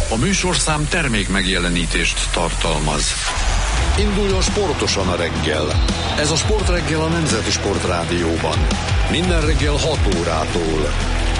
A műsorszám termék megjelenítést tartalmaz. Induljon sportosan a reggel. Ez a Sportreggel a Nemzeti Sportrádióban. Minden reggel 6 órától.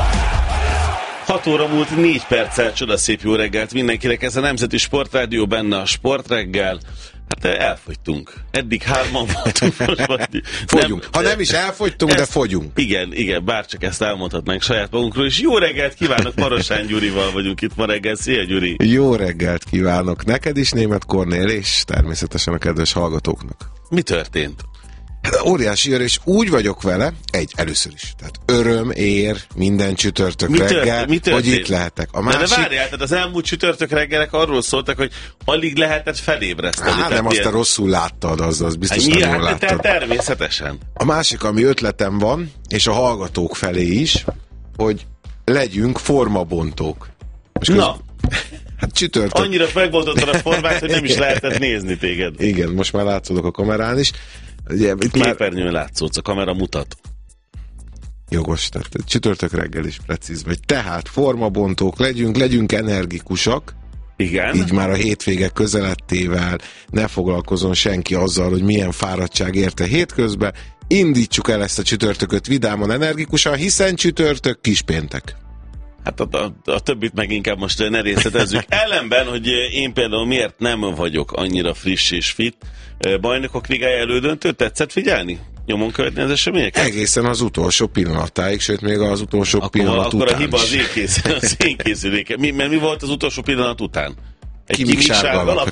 6 óra múlt 4 perccel, csodaszép jó reggelt mindenkinek, ez a Nemzeti Sportrádió, benne a Sportreggel. Hát elfogytunk. Eddig 3-an voltunk. Fogyunk. Ha nem is elfogytunk, de fogyunk. Igen, bárcsak ezt elmondhatnánk saját magunkról. És jó reggelt kívánok, Marosán Gyurival vagyunk itt ma reggel. Szia, Gyuri! Jó reggelt kívánok neked is, Németh Kornél, és természetesen a kedves hallgatóknak. Mi történt? Óriási öröm, és úgy vagyok vele, először is. Tehát öröm ér minden csütörtök reggel, hogy itt lehetek. A másik... De várjál, tehát az elmúlt csütörtök reggelek arról szóltak, hogy alig lehetett felébreszteni. Nem, azt te rosszul láttad, az biztos nem jól láttad. Tehát természetesen. A másik, ami ötletem van, és a hallgatók felé is, hogy legyünk formabontók. Na! Hát csütörtök. Annyira megboltottad a formát, hogy nem is lehetett nézni téged. Igen, most már látszódok a kamerán is. Ugye, képernyőn látszódsz, a kamera mutat. Jogos, tehát csütörtök reggel is precíz vagy. Tehát formabontók legyünk energikusak. Igen. Így már a hétvége közelettével ne foglalkozzon senki azzal, hogy milyen fáradtság érte hétközben. Indítsuk el ezt a csütörtököt vidáman, energikusan, hiszen csütörtök kispéntek. Hát a többit meg inkább most ne részletezzük. Ellenben, hogy én például miért nem vagyok annyira friss és fit, Bajnokok Ligája elődöntő, tetszett figyelni? Nyomon követni az eseményeket? Egészen az utolsó pillanatáig, sőt még az utolsó pillanat után akkor a hiba az én készüléke. Mi volt az utolsó pillanat után? Egy kimik-sárgalap?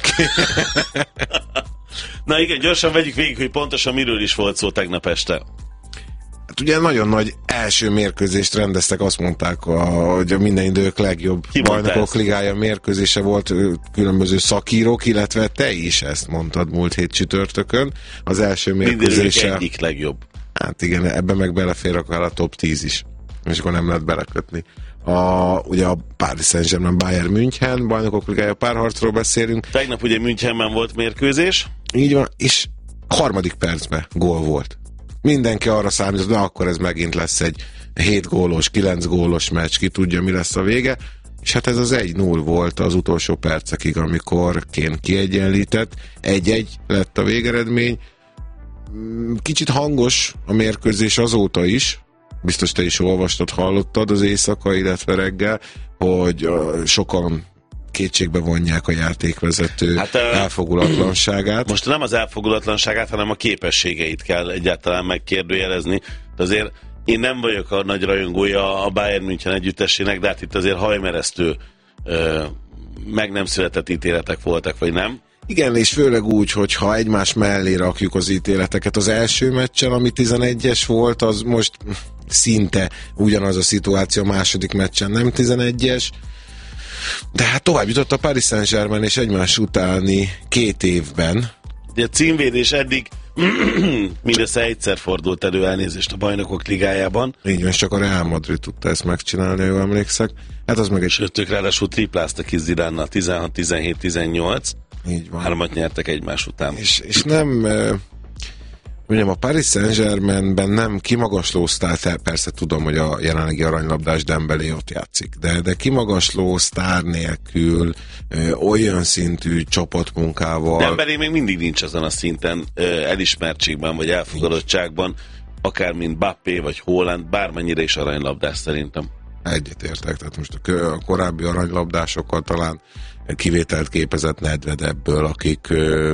Na igen, gyorsan vegyük végig, hogy pontosan miről is volt szó tegnap este. Hát ugye nagyon nagy első mérkőzést rendeztek, azt mondták, hogy a minden idők legjobb Bajnokok Ligája mérkőzése volt, különböző szakírók, illetve te is ezt mondtad múlt hét csütörtökön. Az első mérkőzése... egyik legjobb. Hát igen, ebben meg belefér akár a top 10 is, és akkor nem lehet belekötni. Ugye a Paris Saint-Germain Bayern München, Bajnokok Ligája párharcról beszélünk. Tegnap ugye Münchenben volt mérkőzés. Így van, és harmadik percben gól volt. Mindenki arra számított, de akkor ez megint lesz egy 7 gólos, 9 gólos meccs, ki tudja, mi lesz a vége. És hát ez az 1-0 volt az utolsó percekig, amikor Kane kiegyenlített. 1-1 lett a végeredmény. Kicsit hangos a mérkőzés azóta is. Biztos te is olvastad, hallottad az éjszaka, illetve reggel, hogy sokan kétségbe vonják a játékvezető elfogulatlanságát. Most nem az elfogulatlanságát, hanem a képességeit kell egyáltalán megkérdőjelezni. De azért én nem vagyok a nagy rajongója a Bayern München együttesének, de hát itt azért hajmeresztő meg nem született ítéletek voltak, vagy nem? Igen, és főleg úgy, hogyha egymás mellé rakjuk az ítéleteket. Az első meccsen, ami 11-es volt, az most szinte ugyanaz a szituáció, a második meccsen nem 11-es. De hát tovább jutott a Paris Saint-Germain és egymás utáni 2 évben. De a címvédés eddig mindössze egyszer fordult elő, elnézést, a Bajnokok Ligájában. Így van, csak a Real Madrid tudta ezt megcsinálni, jól emlékszek. Hát az meg egy... Sőt, ők ráadásul tripláztak ki Zidánnal, 16-17-18. Így van. 3-at nyertek egymás után. És nem... Mondjam, a Paris Saint-Germainben nem kimagasló sztár, persze tudom, hogy a jelenlegi aranylabdás Dembélé ott játszik, de kimagasló sztár nélkül olyan szintű csapatmunkával... Dembélé még mindig nincs azon a szinten elismertségben, vagy elfogadottságban, akár mint Mbappé, vagy Haaland, bármennyire is aranylabdás szerintem. Egyetértek, tehát most a korábbi aranylabdásokkal talán kivételt képezett Nedved ebből, akik...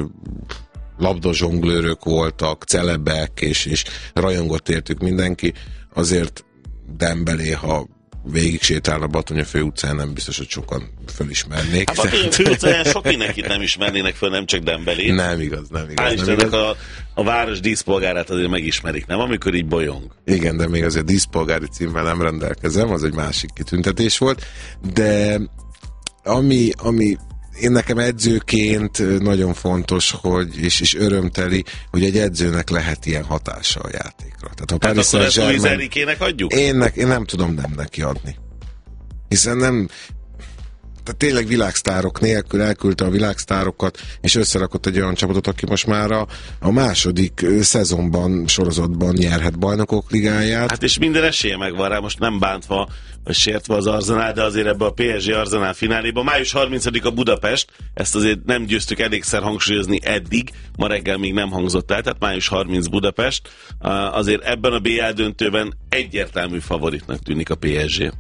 labdazsonglőrök voltak, celebek, és rajongott értük mindenki. Azért Dembélé, ha végig sétálna Batonya főutcán, nem biztos, hogy sokan fölismernék. Hát Batonya főutcán sok mindenkit nem ismernének föl, nem csak Dembélét. Nem igaz. Hál' Istennek a város díszpolgárát azért megismerik, nem? Amikor így bolyong. Igen, de még azért díszpolgári címmel nem rendelkezem, az egy másik kitüntetés volt, de ami én nekem edzőként nagyon fontos, hogy, és örömteli, hogy egy edzőnek lehet ilyen hatása a játékra. Tehát, akkor ezt Luis Enriquének adjuk? Én nem tudom nem neki adni. Hiszen nem... tehát tényleg világsztárok nélkül elküldte a világsztárokat, és összerakott egy olyan csapatot, aki most már a második szezonban, sorozatban nyerhet Bajnokok Ligáját. Hát és minden esélye megvan rá, most nem bántva, vagy sértve az Arsenal, de azért ebbe a PSG Arsenal fináléba. Május 30-a Budapest, ezt azért nem győztük elégszer hangsúlyozni eddig, ma reggel még nem hangzott el, tehát május 30 Budapest. Azért ebben a BL döntőben egyértelmű favoritnak tűnik a PSG.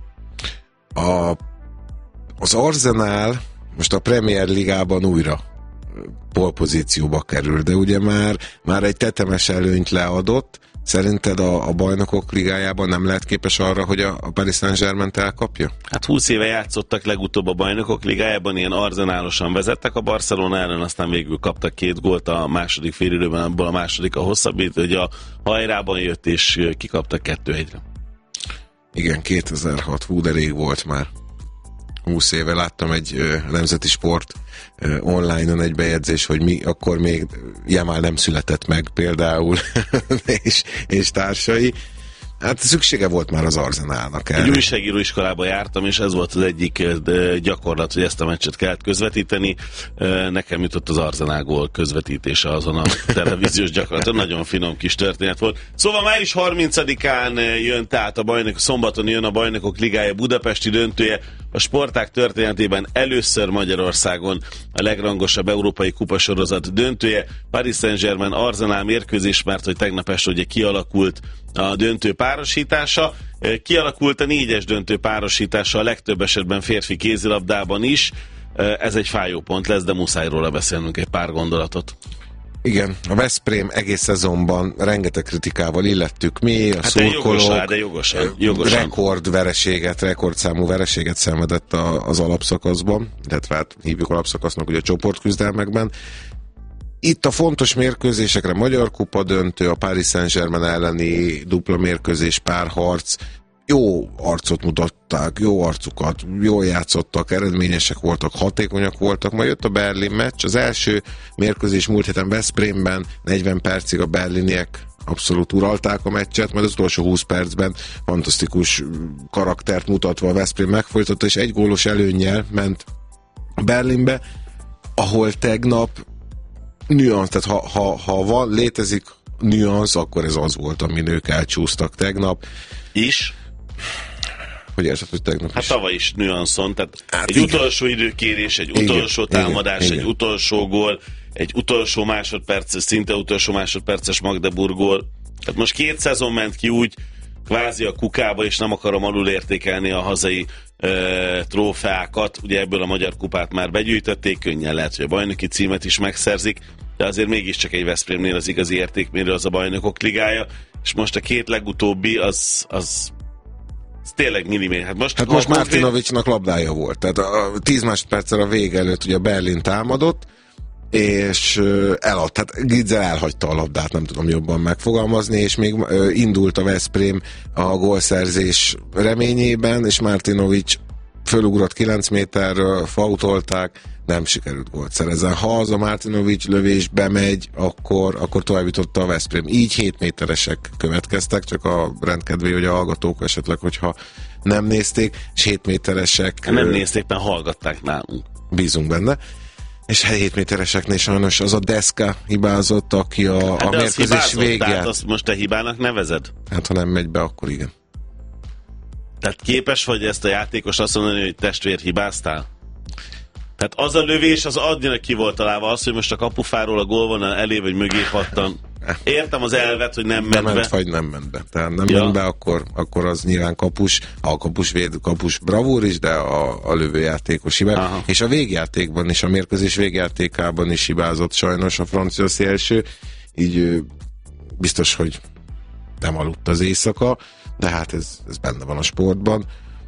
Az Arsenal most a Premier Ligában újra polpozícióba kerül, de ugye már egy tetemes előnyt leadott. Szerinted a Bajnokok Ligájában nem lehet képes arra, hogy a Paris Saint-Germaint elkapja? Hát 20 éve játszottak legutóbb a Bajnokok Ligájában, ilyen arzenálosan vezettek a Barcelona ellen, aztán végül kaptak 2 gólt a második félidőben, abból a második a hosszabbít, hogy a hajrában jött, és kikaptak 2-1-re. Igen, 2006, de rég volt már. 20 éve láttam egy nemzeti sport online-on egy bejegyzés, hogy akkor még Jamal nem született meg például, és társai. Hát szüksége volt már az Arsenalnak erre. Egy újságíró iskolába jártam, és ez volt az egyik gyakorlat, hogy ezt a meccset kellett közvetíteni. Nekem jutott az Arsenal gól közvetítése azon a televíziós gyakorlaton. Nagyon finom kis történet volt. Szóval május 30-án jön, tehát szombaton jön a Bajnokok Ligája budapesti döntője. A sportág történetében először Magyarországon a legrangosabb európai kupasorozat döntője. Paris Saint-Germain Arsenal mérkőzés, mert hogy tegnap este ugye kialakult a döntő párosítása. Kialakult a 4-es döntő párosítása a legtöbb esetben férfi kézilabdában is. Ez egy fájó pont lesz, de muszáj róla beszélnünk egy pár gondolatot. Igen, a Veszprém egész szezonban rengeteg kritikával illettük mi, a szurkolók, jogosan. Rekordszámú vereséget szenvedett az alapszakaszban, illetve hát hívjuk alapszakasznak ugye a csoportküzdelmekben. Itt a fontos mérkőzésekre Magyar Kupa döntő, a Paris Saint-Germain elleni dupla mérkőzés, párharc, jó arcot mutatták, jó arcukat, jól játszottak, eredményesek voltak, hatékonyak voltak, majd jött a Berlin meccs, az első mérkőzés múlt héten Veszprémben, 40 percig a berliniek abszolút uralták a meccset, majd az utolsó 20 percben fantasztikus karaktert mutatva a Veszprém megfolytatta, és 1 gólos előnnyel ment Berlinbe, ahol tegnap nüansz, tehát ha létezik nüansz, akkor ez az volt, amin ők elcsúsztak tegnap. És? Hogy érzed, hogy tegnap Hát tavaly is nüanszon, tehát hát egy igen. Utolsó időkérés, egy utolsó támadás, egy utolsó gól, egy utolsó másodperces, szinte utolsó másodperces Magdeburg gól. Tehát most 2 szezon ment ki úgy, kvázi a kukába, és nem akarom alulértékelni a hazai trófeákat. Ugye ebből a Magyar Kupát már begyűjtötték, könnyen lehet, hogy a bajnoki címet is megszerzik, de azért mégiscsak egy Veszprémnél az igazi értékmérő az a Bajnokok Ligája, és most a 2 legutóbbi az tényleg milliméter. Hát most Martinovicsnak labdája volt, tehát a 10 másodperccel a vége előtt ugye Berlin támadott, és eladt, tehát Gitzel elhagyta a labdát, nem tudom jobban megfogalmazni, és még indult a Veszprém a gólszerzés reményében, és Martinovics fölugrott 9 méterről, faultolták, nem sikerült gólt szerezni. Ha az a Martinovics lövés bemegy, akkor továbbította a Veszprém. Így 7 méteresek következtek, csak a rendkedvé, hogy a hallgatók esetleg, hogyha nem nézték, és 7 méteresek... Nem nézték, mert hallgatták nálunk. Bízunk benne. És 7 métereseknél sajnos az a Deszka hibázott, aki a mérkőzés végén. Tehát azt most te hibának nevezed? Hát ha nem megy be, akkor igen. Tehát képes vagy ezt a játékos azt mondani, hogy testvér, hibáztál? Tehát az a lövés, az annyira ki volt találva, az, hogy most a kapufáról a gólvonal elé vagy mögé pattan. Értem az elvet, hogy nem ment be. Vagy nem ment be. Tehát nem ment be, akkor az nyilván kapus, a kapus bravúr is, de a lövőjátékos hibá. Aha. És a végjátékban is, a mérkőzés végjátékában is hibázott sajnos a francia szélső, így biztos, hogy nem aludt az éjszaka, de hát ez benne van a sportban.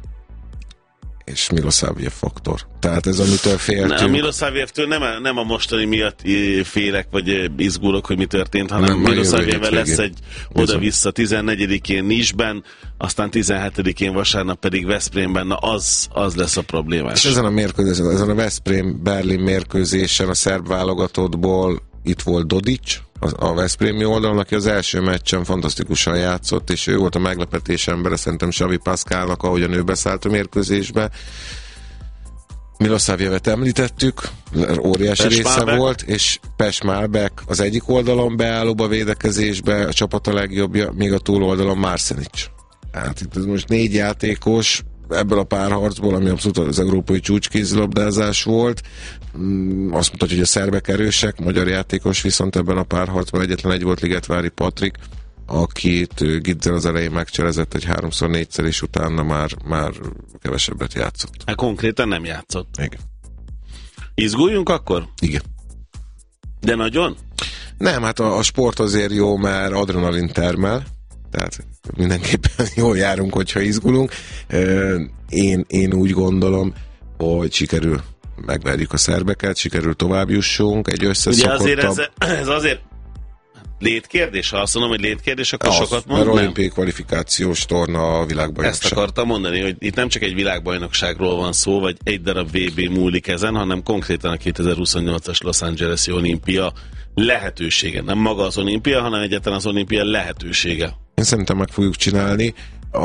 És Milosavljev faktor. Tehát ez, amitől féltünk. A Milosavljevtől nem a mostani miatt félek, vagy izgulok, hogy mi történt, hanem Milosavljevvel lesz egy oda-vissza 14-én Nice-ben, aztán 17-én vasárnap pedig Veszprémben, na az lesz a problémás. És ezen a mérkőzésen, ezen a Veszprém-Berlin mérkőzésen a szerb válogatottból itt volt Dodic, a veszprémi oldalon, aki az első meccsen fantasztikusan játszott, és ő volt a meglepetés embere, szerintem Xavi Pascalnak, ahogyan ő beszállt a mérkőzésbe. Milosavljevet említettük, óriási része volt, és Pes-Malbek az egyik oldalon beállóba védekezésbe, a csapat a legjobbja, még a túloldalon Marsenic. Hát itt ez most 4 játékos ebből a párharcból, ami abszolút az európai csúcskézilabdázás volt. Azt mutatja, hogy a szerbek erősek, magyar játékos viszont ebben a párharcban egyetlen egy volt, Ligetvári Patrik, akit Gidzel az elején megcselezett egy 3-4-szer, és utána már kevesebbet játszott. Hát konkrétan nem játszott. Igen. Izguljunk akkor? Igen. De nagyon? Nem, hát a sport azért jó, mert adrenalin termel, tehát mindenképpen jól járunk, hogyha izgulunk. Én úgy gondolom, hogy sikerül megverjük a szerbeket, sikerül tovább jussunk, egy összeszokottabb... Ugye azért ez azért létkérdés, ha azt mondom, hogy létkérdés, akkor az, sokat mond, mert olimpiai kvalifikációs torna a világbajnokság. Ezt akartam mondani, hogy itt nem csak egy világbajnokságról van szó, vagy egy darab VB múlik ezen, hanem konkrétan a 2028-as Los Angeles-i olimpia lehetősége. Nem maga az olimpia, hanem egyáltalán az olimpia lehetősége. Én szerintem meg fogjuk csinálni.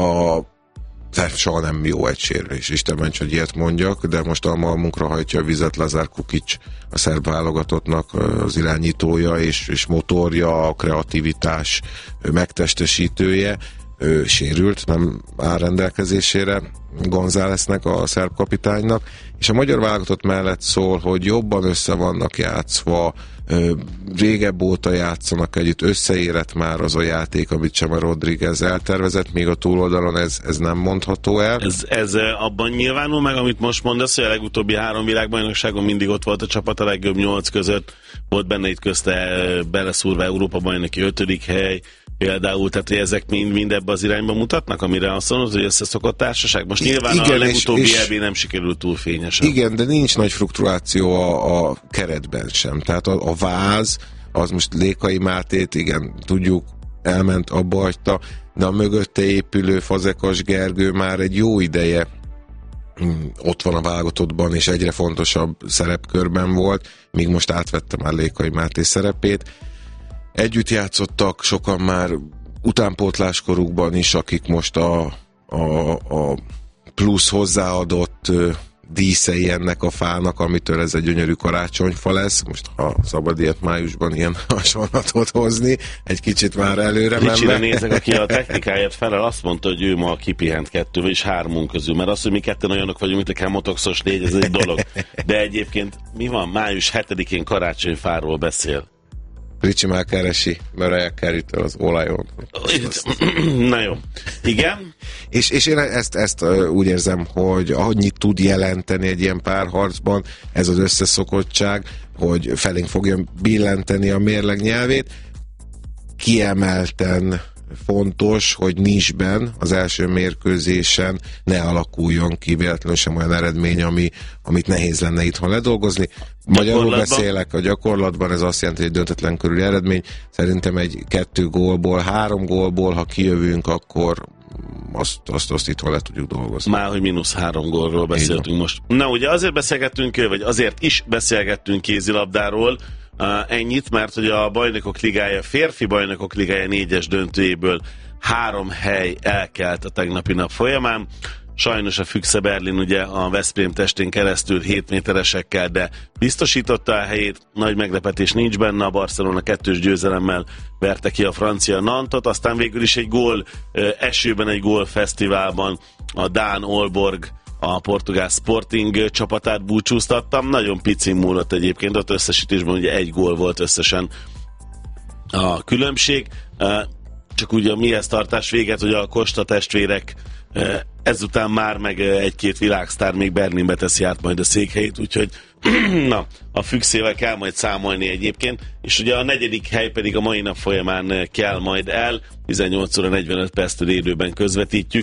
Soha nem jó egy sérülés, Isten ments, hogy ilyet mondjak, de most a malmunkra hajtja a vizet Lazar Kukic, a szerb válogatottnak az irányítója és motorja, a kreativitás megtestesítője. Ő sérült, nem áll rendelkezésére Gonzáleznek, a szerb kapitánynak, és a magyar válogatott mellett szól, hogy jobban össze vannak játszva, régebb óta játszanak együtt, összeérett már az a játék, amit Chema Rodriguez eltervezett, még a túloldalon ez nem mondható el. Ez abban nyilvánul meg, amit most mondasz, hogy a legutóbbi 3 világbajnokságon mindig ott volt a csapat a legjobb 8 között, volt benne itt közte beleszúrva Európa bajnoki 5. hely, például, tehát hogy ezek mind ebbe az irányba mutatnak, amire azt mondod, hogy összeszokott társaság. Most nyilván igen, a legutóbbi EB nem sikerült túl fényesen. Igen, de nincs nagy fluktuáció a keretben sem. Tehát a váz, az most Lékai Mátét, igen, tudjuk, elment, abba hagyta, de a mögötte épülő Fazekas Gergő már egy jó ideje ott van a válogatottban, és egyre fontosabb szerepkörben volt, míg most átvette már Lékai Máté szerepét. Együtt játszottak sokan már utánpótláskorukban is, akik most a plusz hozzáadott díszei ennek a fának, amitől ez egy gyönyörű karácsonyfa lesz. Most ha szabad ilyet májusban ilyen hasonlatot hozni, egy kicsit már előre menve. Ricsire nézek, aki a technikáját felel, azt mondta, hogy ő ma kipihent 2, vagyis 3 közül, mert az, hogy mi 2 olyanok vagyunk, mint a Kemotoxos 4, ez egy dolog. De egyébként mi van? Május 7-én karácsonyfáról beszél. Ricsi már keresi Mariah Carey-től az olajon. Na jó. Igen? És én ezt úgy érzem, hogy ahogy tud jelenteni egy ilyen párharcban, ez az összeszokottság, hogy felénk fogja billenteni a mérleg nyelvét. Kiemelten fontos, hogy Nice-ben az első mérkőzésen ne alakuljon ki véletlenül sem olyan eredmény, amit nehéz lenne itthon ledolgozni. Magyarul beszélek, a gyakorlatban ez azt jelenti, hogy döntetlen körüli eredmény. Szerintem egy 2 gólból, 3 gólból, ha kijövünk, akkor azt itthon le tudjuk dolgozni. Már, hogy -3 gólról beszéltünk most. Na, ugye azért beszélgettünk, vagy azért is beszélgettünk kézilabdáról, ennyit, mert hogy a Bajnokok Ligája, férfi Bajnokok Ligája 4-es döntőjéből 3 hely elkelt a tegnapi nap folyamán. Sajnos a Füchse Berlin ugye a Veszprém testén keresztül 7 méteresekkel, de biztosította a helyét, nagy meglepetés nincs benne, a Barcelona 2-s győzelemmel verte ki a francia Nantot, aztán végül is egy gól esőben, egy gólfesztiválban a dán Aalborg a portugál Sporting csapatát búcsúztattam. Nagyon picin múlott egyébként, ott összesítésben ugye 1 gól volt összesen a különbség. Csak ugye mihez tartás véget, hogy a Costa testvérek ezután már meg 1-2 világsztár még Berlinbe teszi át majd a székhelyét, úgyhogy na, a Füchsével kell majd számolni egyébként, és ugye a 4. hely pedig a mai nap folyamán kell majd el, 18 óra 45 perctől élőben közvetítjük.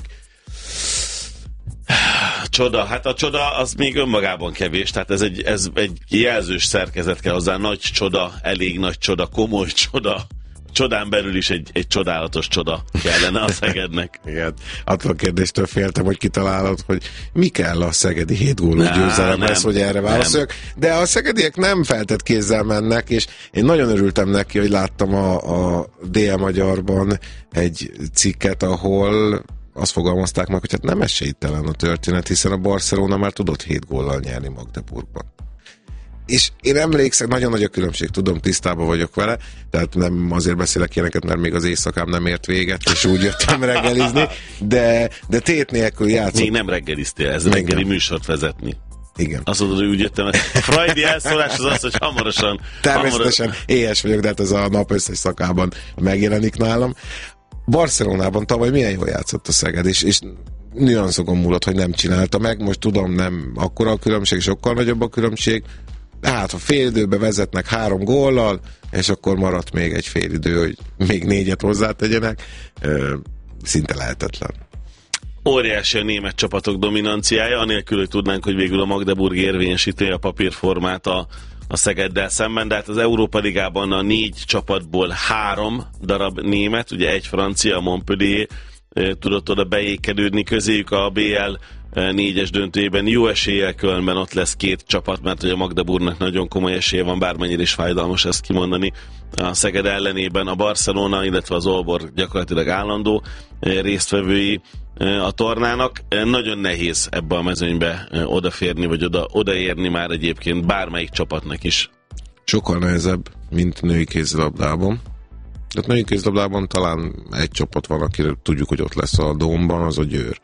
Csoda, hát a csoda az még önmagában kevés, tehát ez egy jelzős szerkezet kell hozzá, nagy csoda, elég nagy csoda, komoly csoda, csodán belül is egy csodálatos csoda kellene a Szegednek. Igen, attól a kérdéstől féltem, hogy kitalálod, hogy mi kell a szegedi 7 gólus győzelemhez, hogy erre válaszoljak. De a szegediek nem feltett kézzel mennek, és én nagyon örültem neki, hogy láttam a DL Magyarban egy cikket, ahol azt fogalmazták meg, hogy hát nem esélytelen a történet, hiszen a Barcelona már tudott 7 góllal nyerni Magdeburgban. És én emlékszem, nagyon nagy a különbség, tudom, tisztában vagyok vele, tehát nem azért beszélek ilyeneket, mert még az éjszakám nem ért véget, és úgy jöttem reggelizni, de tét nélkül játszott. Még nem reggeliztél, ez reggeli műsort vezetni. Igen. Azt mondod, hogy úgy jöttem, a freudi elszólás az, hogy hamarosan... Természetesen éhes vagyok, de hát ez a nap összes szakában megjelenik nálam. Barcelonában tavaly milyen jól játszott a Szeged, és nüanszokon múlott, hogy nem csinálta meg. Most tudom, nem akkora a különbség, sokkal nagyobb a különbség. Hát, ha fél időbe vezetnek 3 góllal, és akkor maradt még egy fél idő, hogy még 4-et hozzátegyenek, szinte lehetetlen. Óriási a német csapatok dominanciája, anélkül, hogy tudnánk, hogy végül a Magdeburg érvényesíti a papírformát a Szegeddel szemben, de hát az Európa Ligában a 4 csapatból 3 darab német, ugye 1 francia, a Montpellier tudott oda beékelődni, közéjük a BL 4-es döntőjében jó eséllyel Kölnben ott lesz 2 csapat, mert hogy a Magdeburgnak nagyon komoly esélye van, bármennyire is fájdalmas ezt kimondani. A Szeged ellenében a Barcelona, illetve az Aalborg gyakorlatilag állandó résztvevői a tornának. Nagyon nehéz ebbe a mezőnybe odaférni, vagy odaérni már egyébként bármelyik csapatnak is. Sokkal nehezebb, mint női kézilabdában. Tehát női kézilabdában talán egy csapat van, akire tudjuk, hogy ott lesz a Dómban, az a Győr.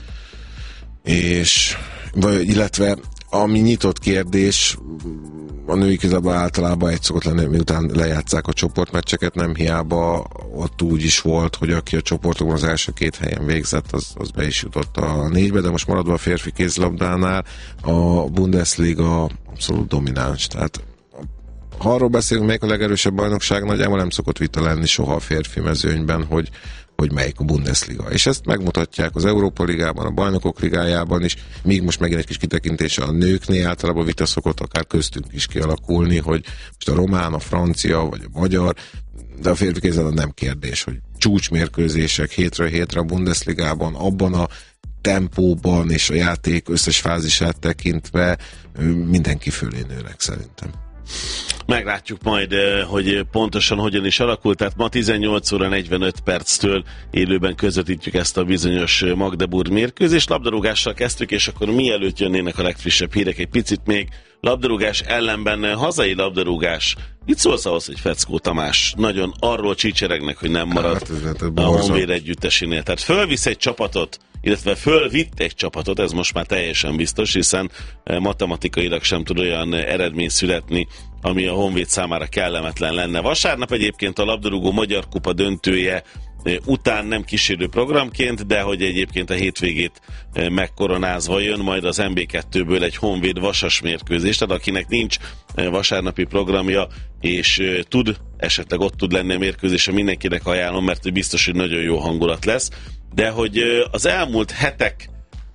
Illetve ami nyitott kérdés, a női kézilabda általában egy szokott lenni, miután lejátszák a csoportmeccseket, nem hiába ott úgy is volt, hogy aki a csoportokban az első 2 helyen végzett, az be is jutott a 4-be, de most maradva a férfi kézilabdánál a Bundesliga abszolút domináns. Tehát ha arról beszélünk, melyik a legerősebb bajnokság, nagyjából nem szokott vita lenni soha a férfi mezőnyben, hogy melyik a Bundesliga. És ezt megmutatják az Európa Ligában, a Bajnokok Ligájában is, míg most megint egy kis kitekintése a nőknél, általában vita szokott akár köztünk is kialakulni, hogy most a román, a francia vagy a magyar, de a férfi kézilabda nem kérdés, hogy csúcsmérkőzések hétről hétre a Bundesligában, abban a tempóban és a játék összes fázisát tekintve mindenki fölé nőnek szerintem. Meglátjuk majd, hogy pontosan hogyan is alakult. Tehát ma 18 óra 45 perctől élőben közvetítjük ezt a bizonyos Magdeburg mérkőzést. Labdarúgással kezdtük, és akkor mielőtt jönnének a legfrissebb hírek, egy picit még labdarúgás ellenben hazai labdarúgás. Mit szólsz ahhoz, hogy Feckó Tamás nagyon arról csicseregnek, hogy nem marad a Honvéd együttesénél. Tehát fölvisz egy csapatot, illetve fölvitt egy csapatot, ez most már teljesen biztos, hiszen matematikailag sem tud olyan eredmény születni, ami a Honvéd számára kellemetlen lenne. Vasárnap egyébként a labdarúgó Magyar Kupa döntője után nem kísérő programként, de hogy egyébként a hétvégét megkoronázva jön majd az MB2-ből egy Honvéd Vasas mérkőzés, tehát akinek nincs vasárnapi programja, és esetleg ott tud lenni a mérkőzése, mindenkinek ajánlom, mert biztos, hogy nagyon jó hangulat lesz, de hogy az elmúlt hetek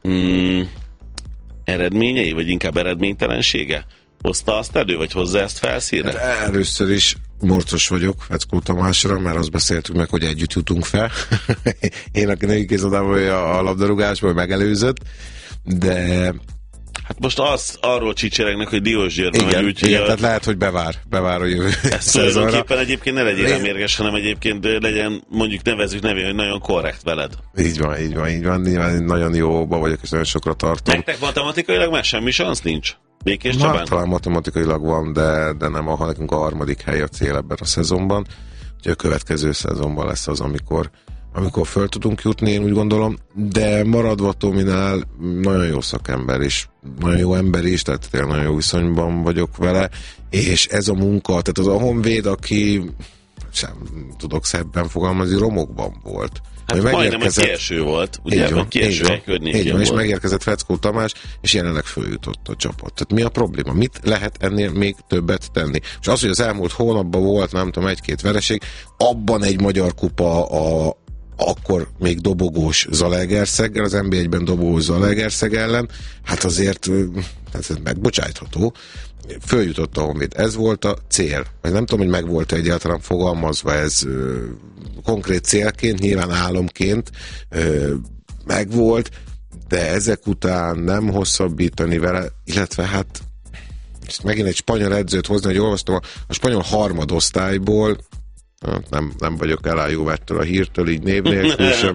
eredményei, vagy inkább eredménytelensége hozta azt elő, vagy hozzá ezt felszínre? Hát először is morcos vagyok Feckó Tamásra, mert azt beszéltük meg, hogy együtt jutunk fel. Én, aki női kézilabdában a labdarúgásból megelőzött, de... Hát most arról csicseregnek, hogy Diósgyőrben megy, úgy, igen, tehát lehet, hogy bevár a jövő szezonra. Egyébként ne legyél mérges, hanem egyébként legyen, mondjuk nevezzük nevén, hogy nagyon korrekt veled. Így van. Nagyon jóba vagyok, és nagyon sokra tartom. Nektek matematikailag már semmi szansz nincs? Békés Csabán? Hát talán matematikailag van, de nem, nekünk a 3. hely a cél ebben a szezonban. Ugye a következő szezonban lesz az, amikor föl tudunk jutni, én úgy gondolom, de maradva Tominál nagyon jó szakember is, nagyon jó ember is, tehát tényleg nagyon jó viszonyban vagyok vele, és ez a munka, tehát az a Honvéd, aki sem tudok szebben fogalmazni, romokban volt. Hát majdnem egy kieső volt, ugye? Kieső környékén volt. És megérkezett Feckó Tamás, és jelenleg följutott a csapat. Tehát mi a probléma? Mit lehet ennél még többet tenni? És az, hogy az elmúlt hónapban volt, nem tudom, 1-2 vereség, abban egy magyar kupa akkor még dobogós Zalaegerszeggel, az NB1-ben dobogós Zalaegerszeg ellen, hát azért ez megbocsájtható. Följutott a Honvéd. Ez volt a cél. Nem tudom, hogy meg volt egyáltalán fogalmazva ez konkrét célként, nyilván álomként megvolt, de ezek után nem hosszabbítani vele, illetve hát megint egy spanyol edzőt hozni, hogy olvastam a spanyol harmadosztályból, nem vagyok elájulva ettől a hírtől, így név nélkül sem,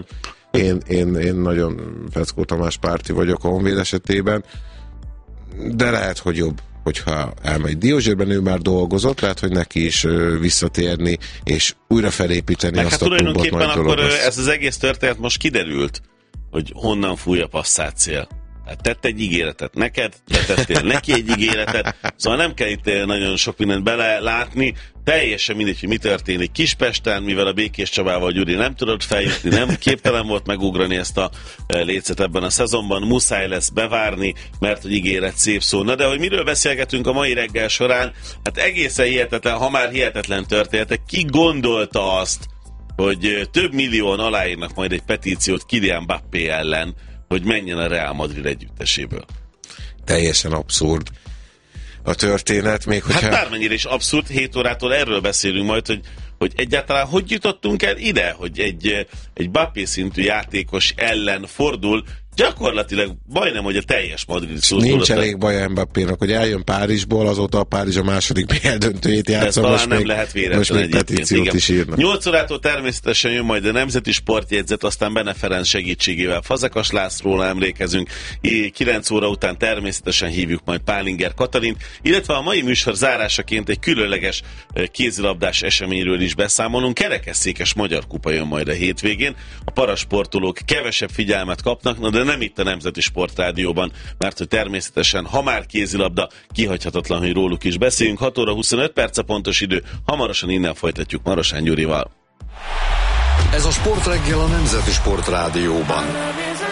Én nagyon Feckó Tamás párti vagyok a Honvéd esetében, de lehet, hogy jobb, hogyha elmegy. Diózsérben ő már dolgozott, lehet, hogy neki is visszatérni, és újra felépíteni azt a klubot. Tulajdonképpen akkor ez az egész történet most kiderült, hogy honnan fúj a passzátszél. Hát tett egy ígéretet neked, te tettél neki egy ígéretet, szóval nem kell itt nagyon sok mindent belelátni, teljesen mindegy, hogy mi történik Kispesten, mivel a Békés Csabával Gyuri nem tudott feljutni, nem képtelen volt megugrani ezt a lécet ebben a szezonban, muszáj lesz bevárni, mert hogy ígéret szép szó. Na de hogy miről beszélgetünk a mai reggel során, hát egészen hihetetlen, ha már hihetetlen történetek, ki gondolta azt, hogy több millióan aláírnak majd egy petíciót Kylian Mbappé ellen, hogy menjen a Real Madrid együtteséből. Teljesen abszurd a történet, még hogyha... Hát bármennyire is abszurd, 7 órától erről beszélünk majd, hogy egyáltalán hogy jutottunk el ide, hogy egy Mbappé szintű játékos ellen fordul, gyakorlatilag majdnem, hogy a teljes Madrid szurkolata. Nincs elég baja Mbappénak, hogy eljön Párizsból, azóta a Párizs a második BL döntőjét játsza, most még petíciót is írnak. 8 órától természetesen jön majd a Nemzeti Sportjegyzet, aztán Bene Ferenc segítségével Fazekas Lászlóra emlékezünk, 9 óra után természetesen hívjuk majd Pálinger Katalint, illetve a mai műsor zárásaként egy különleges kézilabdás eseményről is beszámolunk. Kerekesszékes Magyar Kupa jön majd a hétvégén, a parasportolók kevesebb figyelmet kapnak, de nem itt a Nemzeti Sportrádióban, mert hogy természetesen, ha már kézilabda, kihagyhatatlan, hogy róluk is beszéljünk. 6 óra 25 perc a pontos idő, hamarosan innen folytatjuk Marosán Gyurival. Ez a Sportreggel a Nemzeti Sportrádióban.